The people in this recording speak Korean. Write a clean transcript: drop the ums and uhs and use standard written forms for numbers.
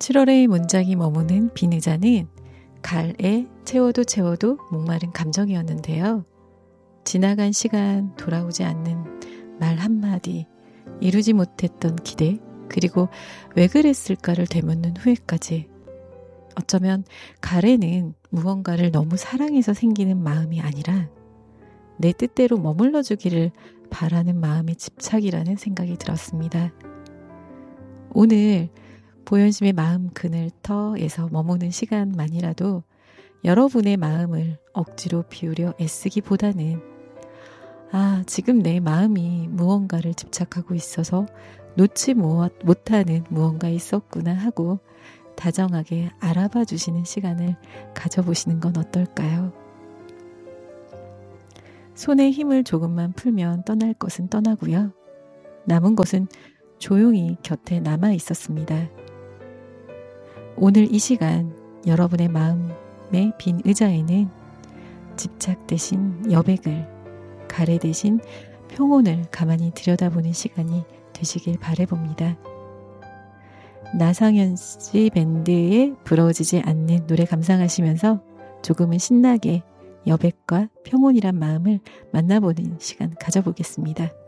7월의 문장이 머무는 빈 의자는 갈에 채워도 목마른 감정이었는데요. 지나간 시간, 돌아오지 않는 말 한마디, 이루지 못했던 기대, 그리고 왜 그랬을까를 되묻는 후회까지. 어쩌면 갈에는 무언가를 너무 사랑해서 생기는 마음이 아니라 내 뜻대로 머물러 주기를 바라는 마음의 집착이라는 생각이 들었습니다. 오늘 보현심의 마음 그늘터에서 머무는 시간만이라도 여러분의 마음을 억지로 비우려 애쓰기보다는 지금 내 마음이 무언가를 집착하고 있어서 놓지 못하는 무언가 있었구나 하고 다정하게 알아봐 주시는 시간을 가져보시는 건 어떨까요? 손에 힘을 조금만 풀면 떠날 것은 떠나고요. 남은 것은 조용히 곁에 남아 있었습니다. 오늘 이 시간 여러분의 마음의 빈 의자에는 집착 대신 여백을, 가래 대신 평온을 가만히 들여다보는 시간이 되시길 바라봅니다. 나상현 씨 밴드의 부러지지 않는 노래 감상하시면서 조금은 신나게 여백과 평온이란 마음을 만나보는 시간 가져보겠습니다.